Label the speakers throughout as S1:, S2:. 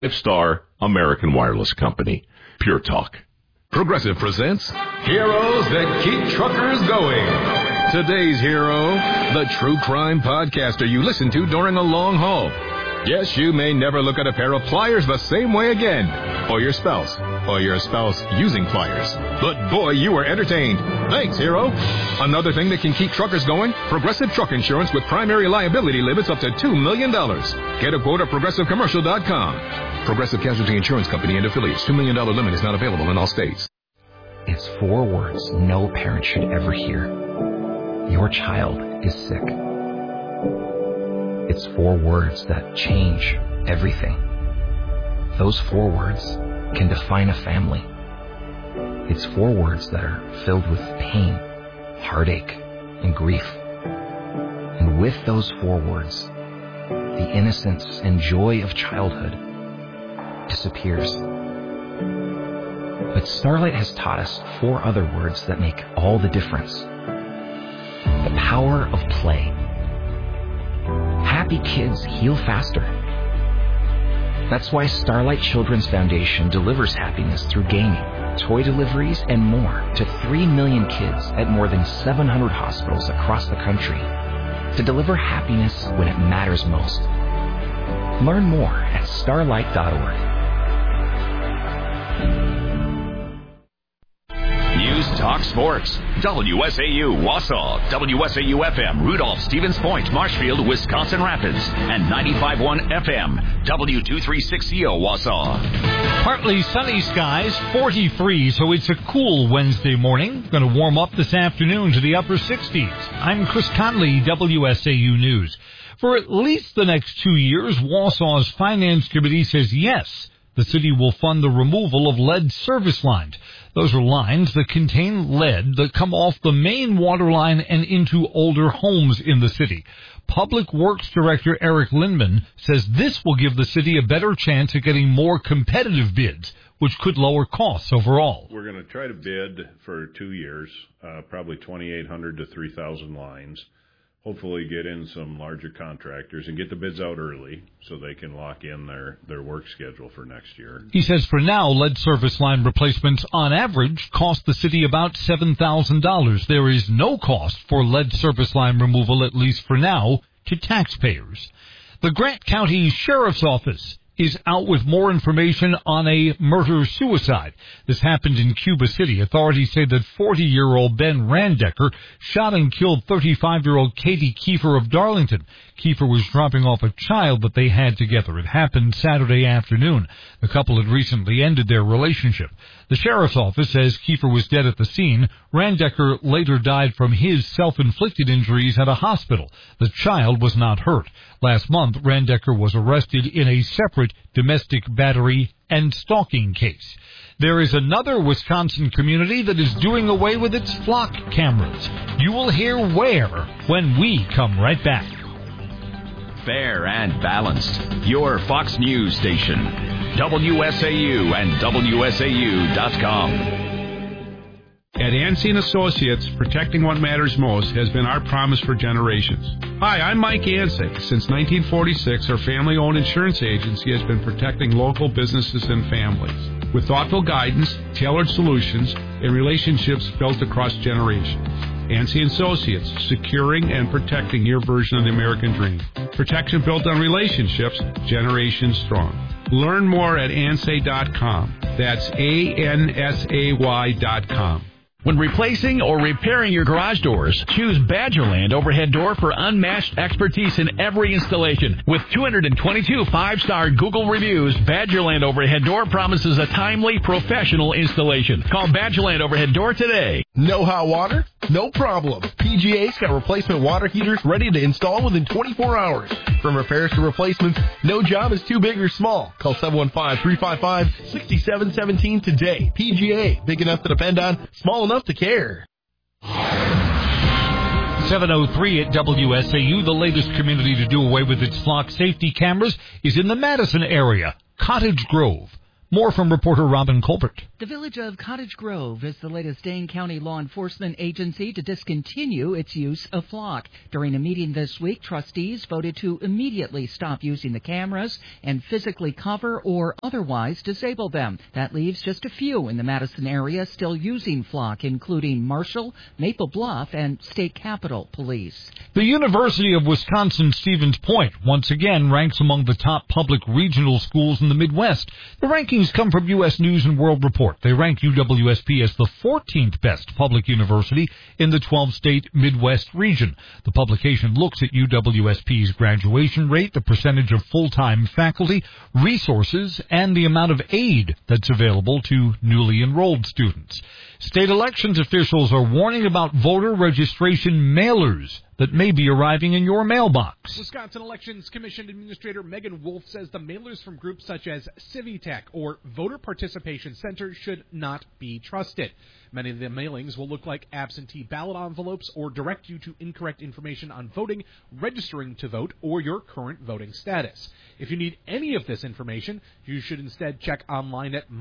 S1: 5-star American Wireless Company. Pure Talk.
S2: Progressive presents Heroes That Keep Truckers Going. Today's hero, the true crime podcaster you listen to during a long haul. Yes, you may never look at a pair of pliers the same way again. Or your spouse using pliers. But boy, you were entertained. Thanks, hero. Another thing that can keep truckers going, Progressive Truck Insurance with primary liability limits up to $2 million. Get a quote at ProgressiveCommercial.com. Progressive Casualty Insurance Company and affiliates. $2 million limit is not available in all states.
S3: It's 4 words no parent should ever hear. Your child is sick. It's 4 words that change everything. Those 4 words can define a family. It's 4 words that are filled with pain, heartache, and grief. And with those 4 words, the innocence and joy of childhood disappears. But Starlight has taught us 4 other words that make all the difference. The power of play. Happy kids heal faster. That's why Starlight Children's Foundation delivers happiness through gaming, toy deliveries, and more to 3 million kids at more than 700 hospitals across the country to deliver happiness when it matters most. Learn more at starlight.org.
S4: News Talk Sports. WSAU Wausau, WSAU-FM Rudolph, Stevens Point, Marshfield, Wisconsin Rapids, and 95.1 FM, W236CO Wausau.
S5: Partly sunny skies, 43, so it's a cool Wednesday morning. Going to warm up this afternoon to the upper 60s. I'm Chris Conley, WSAU News. For at least the next 2 years, Wausau's Finance Committee says yes, the city will fund the removal of lead service lines. Those are lines that contain lead that come off the main water line and into older homes in the city. Public Works Director Eric Lindman says this will give the city a better chance at getting more competitive bids, which could lower costs overall.
S6: We're going to try to bid for 2 years, probably 2,800 to 3,000 lines. Hopefully get in some larger contractors and get the bids out early so they can lock in their work schedule for next year.
S5: He says for now, lead service line replacements on average cost the city about $7,000. There is no cost for lead service line removal, at least for now, to taxpayers. The Grant County Sheriff's Office is out with more information on a murder-suicide. This happened in Cuba City. Authorities say that 40-year-old Ben Randecker shot and killed 35-year-old Katie Kiefer of Darlington. Kiefer was dropping off a child that they had together. It happened Saturday afternoon. The couple had recently ended their relationship. The sheriff's office says Kiefer was dead at the scene. Randecker later died from his self-inflicted injuries at a hospital. The child was not hurt. Last month, Randecker was arrested in a separate domestic battery and stalking case. There is another Wisconsin community that is doing away with its flock cameras. You will hear where when we come right back.
S4: Fair and balanced. Your Fox News station. WSAU and WSAU.com.
S7: At Ansey & Associates, protecting what matters most has been our promise for generations. Hi, I'm Mike Ansey. Since 1946, our family-owned insurance agency has been protecting local businesses and families. With thoughtful guidance, tailored solutions, and relationships built across generations. Ansey & Associates, securing and protecting your version of the American dream. Protection built on relationships, generations strong. Learn more at ansay.com. That's ANSAY.com.
S8: When replacing or repairing your garage doors, choose Badgerland Overhead Door for unmatched expertise in every installation. With 222 5-star Google reviews, Badgerland Overhead Door promises a timely, professional installation. Call Badgerland Overhead Door today.
S9: No hot water? No problem. PGA's got replacement water heaters ready to install within 24 hours. From repairs to replacements, no job is too big or small. Call 715-355-6717 today. PGA, big enough to depend on, small enough to care.
S5: 7:03 at WSAU. The latest community to do away with its flock safety cameras is in the Madison area, Cottage Grove. More from reporter Robin Colbert.
S10: The village of Cottage Grove is the latest Dane County law enforcement agency to discontinue its use of Flock. During a meeting this week, trustees voted to immediately stop using the cameras and physically cover or otherwise disable them. That leaves just a few in the Madison area still using Flock, including Marshall, Maple Bluff, and State Capitol Police.
S5: The University of Wisconsin-Stevens Point once again ranks among the top public regional schools in the Midwest. The rankings come from U.S. News and World Report. They rank UWSP as the 14th best public university in the 12-state Midwest region. The publication looks at UWSP's graduation rate, the percentage of full-time faculty, resources, and the amount of aid that's available to newly enrolled students. State elections officials are warning about voter registration mailers that may be arriving in your mailbox.
S11: Wisconsin Elections Commission Administrator Megan Wolf says the mailers from groups such as Civitech or Voter Participation Center should not be trusted. Many of the mailings will look like absentee ballot envelopes or direct you to incorrect information on voting, registering to vote, or your current voting status. If you need any of this information, you should instead check online at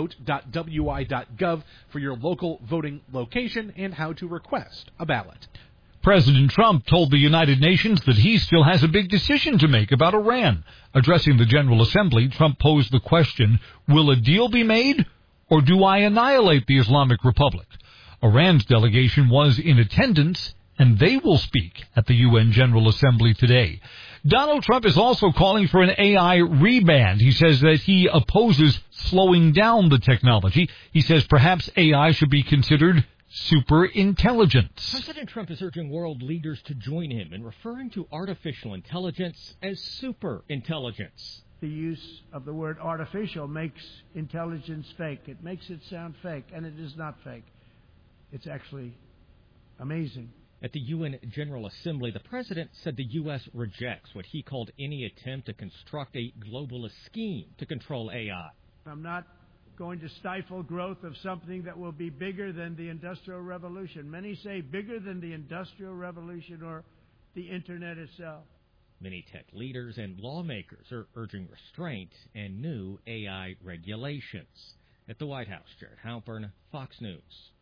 S11: myvote.wi.gov for your local voting location and how to request a ballot.
S5: President Trump told the United Nations that he still has a big decision to make about Iran. Addressing the General Assembly, Trump posed the question, will a deal be made, or do I annihilate the Islamic Republic? Iran's delegation was in attendance, and they will speak at the UN General Assembly today. Donald Trump is also calling for an AI reband. He says that he opposes slowing down the technology. He says perhaps AI should be considered super intelligence.
S12: President Trump is urging world leaders to join him in referring to artificial intelligence as super intelligence.
S13: The use of the word artificial makes intelligence fake. It makes it sound fake, and it is not fake. It's actually amazing.
S12: At the UN General Assembly, the president said the U.S. rejects what he called any attempt to construct a globalist scheme to control AI.
S13: I'm not going to stifle growth of something that will be bigger than the Industrial Revolution. Many say bigger than the Industrial Revolution or the Internet itself.
S12: Many tech leaders and lawmakers are urging restraint and new AI regulations. At the White House, Jared Halpern, Fox News.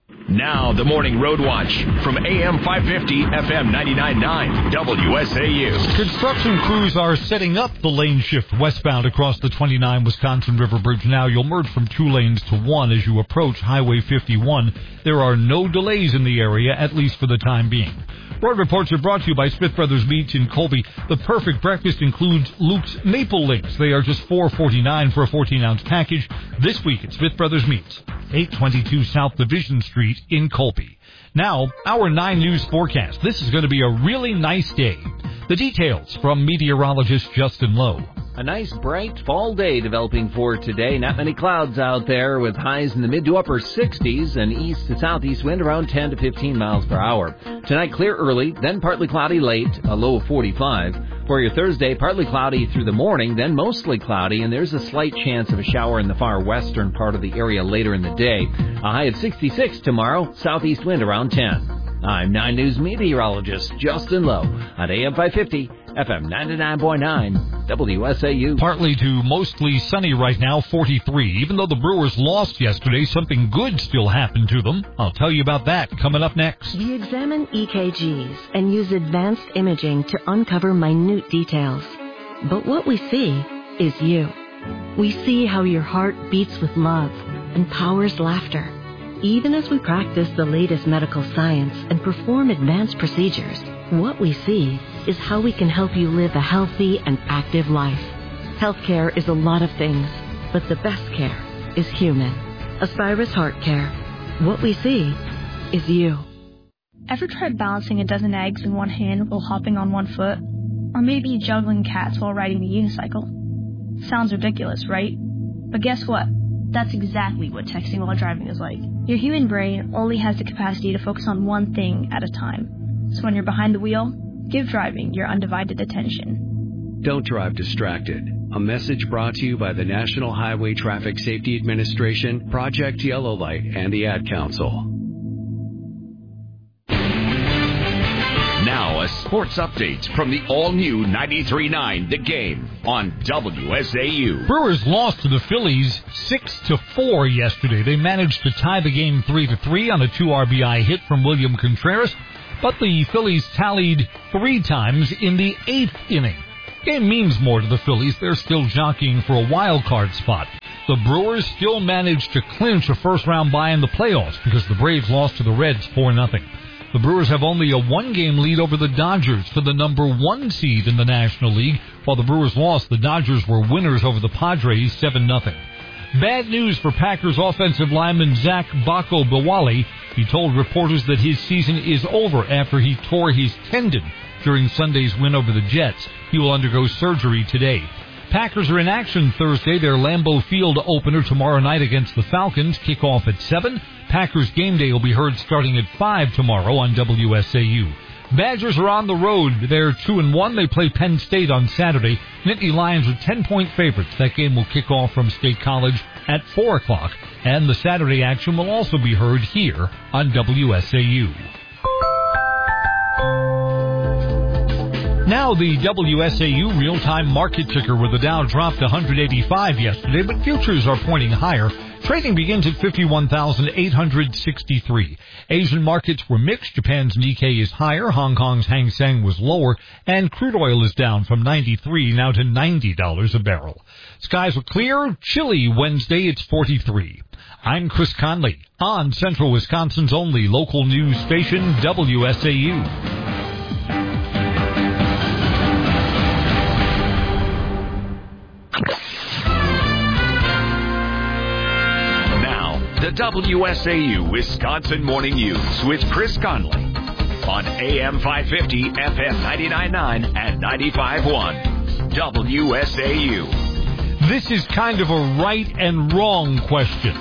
S4: Now, the Morning Road Watch from AM 550, FM 99.9, WSAU.
S5: Construction crews are setting up the lane shift westbound across the 29 Wisconsin River Bridge now. You'll merge from 2 lanes to 1 as you approach Highway 51. There are no delays in the area, at least for the time being. Road reports are brought to you by Smith Brothers Meats in Colby. The perfect breakfast includes Luke's Maple Links. They are just $4.49 for a 14-ounce package. This week at Smith Brothers Meats, 822 South Division Street in Colby. Now, our 9 News forecast. This is going to be a really nice day. The details from meteorologist Justin Lowe.
S14: A nice, bright fall day developing for today. Not many clouds out there with highs in the mid to upper 60s and east to southeast wind around 10 to 15 miles per hour. Tonight, clear early, then partly cloudy late, a low of 45. For your Thursday, partly cloudy through the morning, then mostly cloudy, and there's a slight chance of a shower in the far western part of the area later in the day. A high of 66 tomorrow, southeast wind around 10. I'm 9 News meteorologist Justin Lowe on AM 550, FM 99.9, WSAU.
S5: Partly to mostly sunny right now, 43. Even though the Brewers lost yesterday, something good still happened to them. I'll tell you about that coming up next.
S15: We examine EKGs and use advanced imaging to uncover minute details. But what we see is you. We see how your heart beats with love and powers laughter. Even as we practice the latest medical science and perform advanced procedures, what we see is how we can help you live a healthy and active life. Healthcare is a lot of things, but the best care is human. Aspirus Heart Care. What we see is you.
S16: Ever tried balancing a dozen eggs in one hand while hopping on one foot? Or maybe juggling cats while riding a unicycle? Sounds ridiculous, right? But guess what? That's exactly what texting while driving is like. Your human brain only has the capacity to focus on one thing at a time. So when you're behind the wheel, give driving your undivided attention.
S17: Don't drive distracted. A message brought to you by the National Highway Traffic Safety Administration, Project Yellow Light, and the Ad Council.
S4: Now, sports updates from the all-new 93.9 The Game on WSAU.
S5: Brewers lost to the Phillies 6-4 yesterday. They managed to tie the game 3-3 on a 2 RBI hit from William Contreras, but the Phillies tallied 3 times in the 8th inning. Game means more to the Phillies. They're still jockeying for a wild card spot. The Brewers still managed to clinch a first-round bye in the playoffs because the Braves lost to the Reds 4-0. The Brewers have only a 1-game lead over the Dodgers for the number 1 seed in the National League. While the Brewers lost, the Dodgers were winners over the Padres 7-0. Bad news for Packers offensive lineman Zach Bako-Bawali. He told reporters that his season is over after he tore his tendon during Sunday's win over the Jets. He will undergo surgery today. Packers are in action Thursday. Their Lambeau Field opener tomorrow night against the Falcons. Kickoff at 7. Packers game day will be heard starting at 5 tomorrow on WSAU. Badgers are on the road. They're 2-1. They play Penn State on Saturday. Nittany Lions are 10-point favorites. That game will kick off from State College at 4 o'clock. And the Saturday action will also be heard here on WSAU. Now the WSAU real-time market ticker, where the Dow dropped 185 yesterday, but futures are pointing higher. Trading begins at 51,863. Asian markets were mixed. Japan's Nikkei is higher. Hong Kong's Hang Seng was lower. And crude oil is down from $93 now to $90 a barrel. Skies are clear. Chilly Wednesday. It's 43. I'm Chris Conley on Central Wisconsin's only local news station, WSAU.
S4: The WSAU Wisconsin Morning News with Chris Conley on AM 550, FM 99.9, and 95.1. WSAU.
S5: This is kind of a right and wrong question,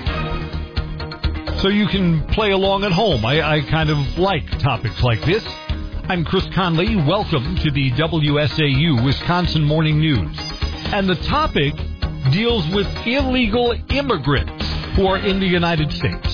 S5: so you can play along at home. I kind of like topics like this. I'm Chris Conley. Welcome to the WSAU Wisconsin Morning News. And the topic deals with illegal immigrants who are in the United States.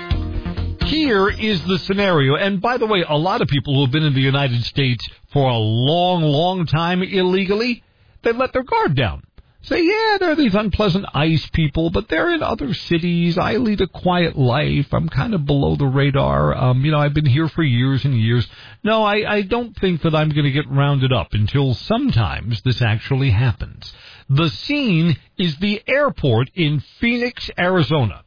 S5: Here is the scenario. And by the way, a lot of people who have been in the United States for a long, long time illegally, they let their guard down. Say, yeah, there are these unpleasant ICE people, but they're in other cities. I lead a quiet life. I'm kind of below the radar. I've been here for years and years. No, I don't think that I'm going to get rounded up until sometimes this actually happens. The scene is the airport in Phoenix, Arizona.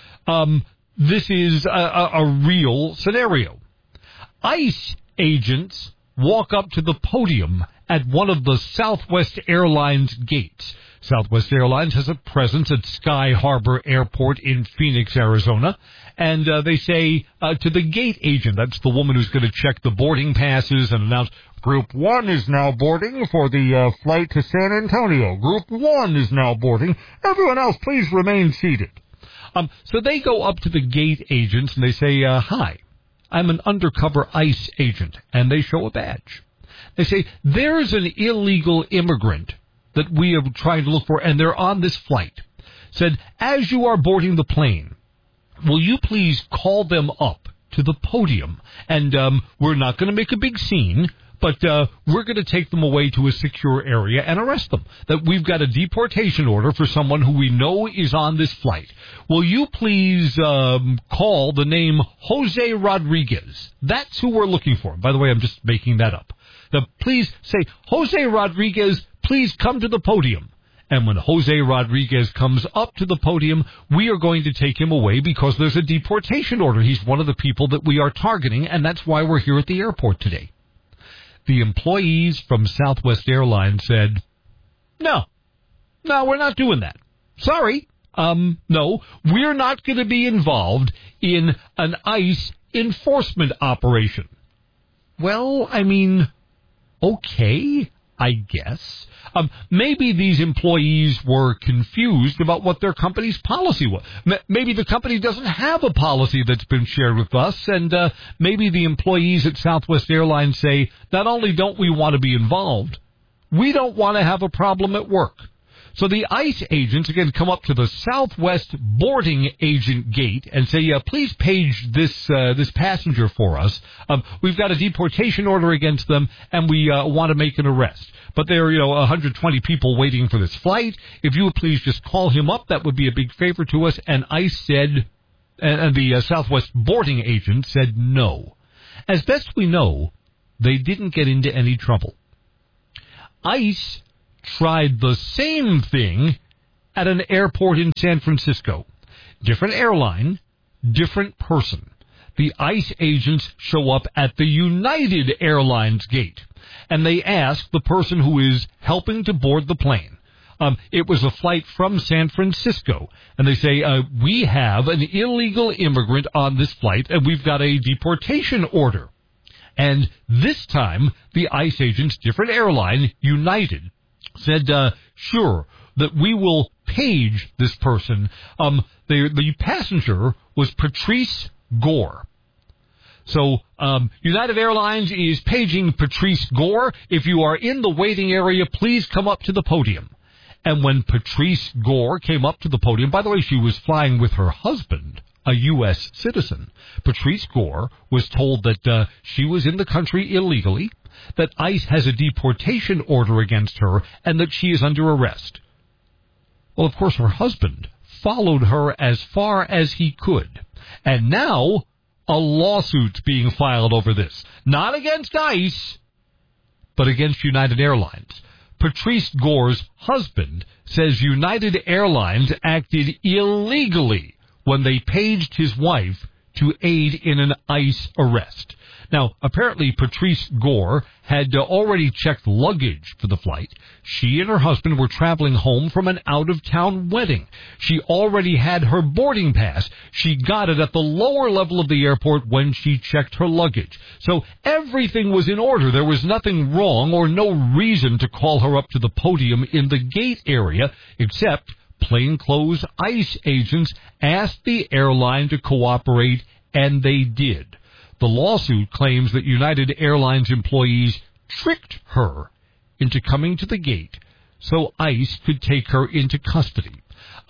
S5: This is a real scenario. ICE agents walk up to the podium at one of the Southwest Airlines gates. Southwest Airlines has a presence at Sky Harbor Airport in Phoenix, Arizona. And they say to the gate agent, that's the woman who's going to check the boarding passes and announce, Group 1 is now boarding for the flight to San Antonio. Group 1 is now boarding. Everyone else, please remain seated. So they go up to the gate agents and they say, hi, I'm an undercover ICE agent. And they show a badge. They say, there's an illegal immigrant that we have tried to look for, and they're on this flight. Said, as you are boarding the plane, will you please call them up to the podium? And we're not going to make a big scene, but we're going to take them away to a secure area and arrest them. That we've got a deportation order for someone who we know is on this flight. Will you please call the name Jose Rodriguez? That's who we're looking for. By the way, I'm just making that up. Please say, Jose Rodriguez, please come to the podium. And when Jose Rodriguez comes up to the podium, we are going to take him away because there's a deportation order. He's one of the people that we are targeting, and that's why we're here at the airport today. The employees from Southwest Airlines said, no, we're not doing that. Sorry. No, we're not going to be involved in an ICE enforcement operation. Well, okay, I guess. Maybe these employees were confused about what their company's policy was. Maybe the company doesn't have a policy that's been shared with us, and maybe the employees at Southwest Airlines say, not only don't we want to be involved, we don't want to have a problem at work. So the ICE agents, again, come up to the Southwest boarding agent gate and say, please page this passenger for us. We've got a deportation order against them, and we want to make an arrest. But there are, 120 people waiting for this flight. If you would please just call him up, that would be a big favor to us. And ICE said, and the Southwest boarding agent said no. As best we know, they didn't get into any trouble. ICE tried the same thing at an airport in San Francisco. Different airline, different person. The ICE agents show up at the United Airlines gate, and they ask the person who is helping to board the plane. It was a flight from San Francisco, and they say, we have an illegal immigrant on this flight, and we've got a deportation order. And this time, the ICE agents, different airline, United, said, sure, that we will page this person. The passenger was Patrice Gore. So, United Airlines is paging Patrice Gore. If you are in the waiting area, please come up to the podium. And when Patrice Gore came up to the podium, by the way, she was flying with her husband, a U.S. citizen. Patrice Gore was told that she was in the country illegally, that ICE has a deportation order against her, and that she is under arrest. Well, of course, her husband followed her as far as he could. And now a lawsuit's being filed over this. Not against ICE, but against United Airlines. Patrice Gore's husband says United Airlines acted illegally when they paged his wife to aid in an ICE arrest. Now, apparently Patrice Gore had already checked luggage for the flight. She and her husband were traveling home from an out-of-town wedding. She already had her boarding pass. She got it at the lower level of the airport when she checked her luggage. So everything was in order. There was nothing wrong or no reason to call her up to the podium in the gate area, except plainclothes ICE agents asked the airline to cooperate, and they did. The lawsuit claims that United Airlines employees tricked her into coming to the gate so ICE could take her into custody.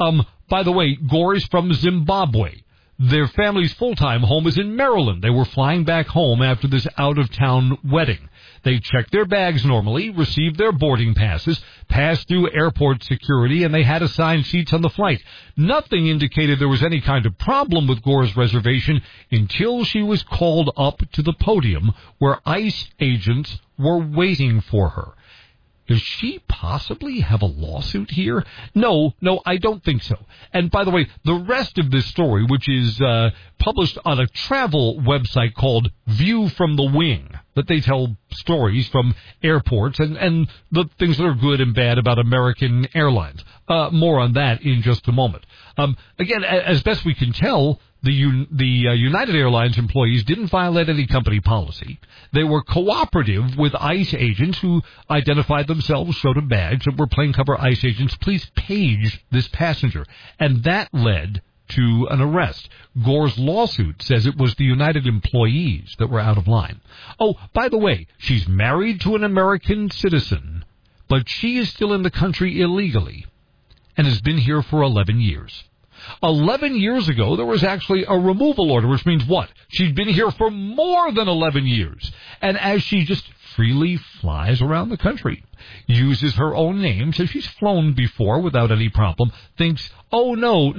S5: By the way, Gore is from Zimbabwe. Their family's full-time home is in Maryland. They were flying back home after this out-of-town wedding. They checked their bags normally, received their boarding passes, passed through airport security, and they had assigned seats on the flight. Nothing indicated there was any kind of problem with Gore's reservation until she was called up to the podium where ICE agents were waiting for her. Does she possibly have a lawsuit here? No, I don't think so. And by the way, the rest of this story, which is published on a travel website called View from the Wing, that they tell stories from airports and the things that are good and bad about American Airlines. More on that in just a moment. Again, as best we can tell, the United Airlines employees didn't violate any company policy. They were cooperative with ICE agents who identified themselves, showed a badge, and were plain cover ICE agents. Please page this passenger. And that led to an arrest. Gore's lawsuit says it was the United employees that were out of line. Oh, by the way, she's married to an American citizen, but she is still in the country illegally and has been here for 11 years. 11 years ago, there was actually a removal order, which means what? She'd been here for more than 11 years. And as she just freely flies around the country, uses her own name, says she's flown before without any problem, thinks, oh, no,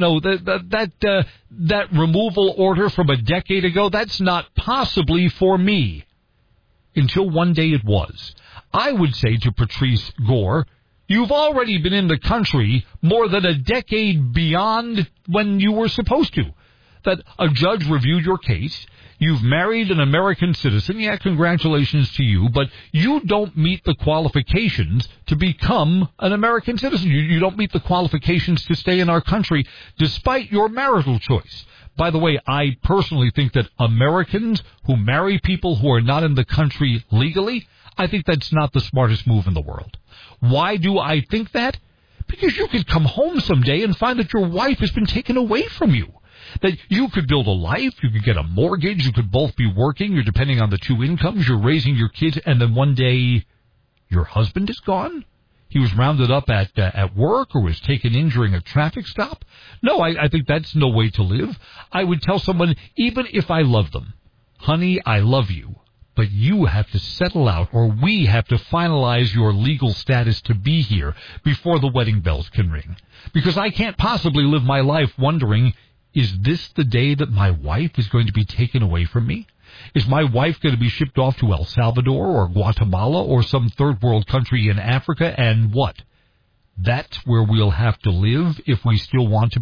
S5: that removal order from a decade ago, that's not possibly for me. Until one day it was. I would say to Patrice Gore, you've already been in the country more than a decade beyond when you were supposed to. That a judge reviewed your case. You've married an American citizen. Yeah, congratulations to you. But you don't meet the qualifications to become an American citizen. You don't meet the qualifications to stay in our country despite your marital choice. By the way, I personally think that Americans who marry people who are not in the country legally, I think that's not the smartest move in the world. Why do I think that? Because you could come home someday and find that your wife has been taken away from you. That you could build a life, you could get a mortgage, you could both be working, you're depending on the two incomes, you're raising your kids, and then one day your husband is gone? he was rounded up at work or was taken in during a traffic stop. No, I think that's no way to live. I would tell someone, even if I love them, honey, I love you, but you have to settle out, or we have to finalize your legal status to be here before the wedding bells can ring. Because I can't possibly live my life wondering, is this the day that my wife is going to be taken away from me? Is my wife going to be shipped off to El Salvador or Guatemala or some third world country in Africa? And what? That's where we'll have to live if we still want to